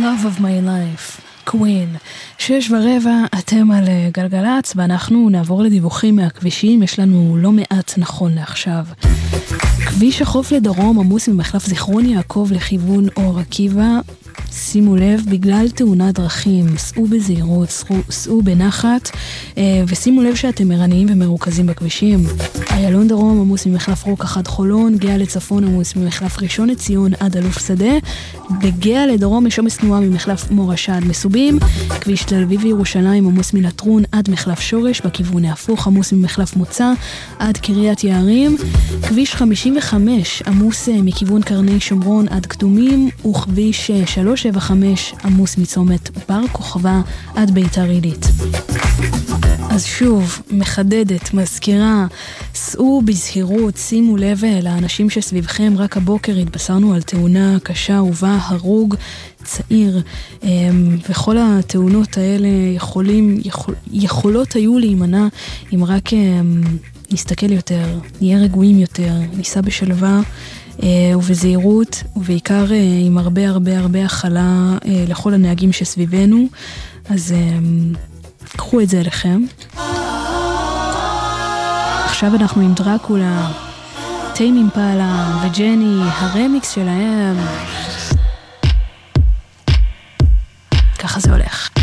Love of my life, קווין. 6:15, אתם על גלגלץ, ואנחנו נעבור לדיווחים מהכבישים. יש לנו לא מעט נכון לעכשיו. כביש החוף לדרום עמוס ממחלף זיכרון יעקב לכיוון אור עקיבא. שימו לב, בגלל תאונת דרכים, סעו בזהירות, סעו בנחת, ושימו לב שאתם ערניים ומרוכזים בכבישים. איילון דרום עמוס ממחלף רוקח עד חולון, גאה לצפון עמוס ממחלף ראשון לציון עד אלוף שדה, בגאה לדרום יש עומס תנועה ממחלף מורשה עד מסובים, כביש תל אביב וירושלים עמוס מלטרון עד מחלף שורש, בכיוון ההפוך עמוס ממחלף מוצא עד קריית יערים, כביש 55 עמוס מכיוון קרני שומרון עד קדומים, וכביש 375 עמוס מצומת בר כוכבא עד ביתר עילית. אז שוב, מחדדת, מזכירה, סעו בזהירות, שימו לב לאנשים שסביבכם. רק הבוקר התבשרנו על תאונה קשה ובה הרוג צעיר, וכל התאונות האלה יכולות היו להימנע אם רק נסתכל יותר, נהיה רגועים יותר, ניסע בשלווה ובזהירות, ובעיקר עם הרבה הכלה לכל הנהגים שסביבנו. אז קחו את זה אליכם. עכשיו אנחנו עם דרקולה, טיימ אימפלה וג'ני, הרמיקס שלהם. ככה זה הולך.